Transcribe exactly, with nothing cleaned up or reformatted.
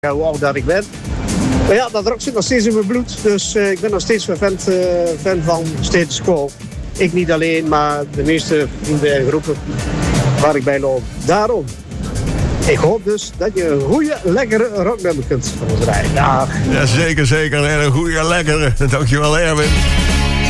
Hoe oud dat ik ben. Maar ja, dat rock zit nog steeds in mijn bloed. Dus uh, ik ben nog steeds een fan, uh, fan van status quo. Ik niet alleen, maar de meeste vrienden en groepen waar ik bij loop. Daarom. Ik hoop dus dat je een goede, lekkere rocknummer kunt draaien. Ja. Ja, zeker, zeker. Een goede, lekkere. Dankjewel, Erwin.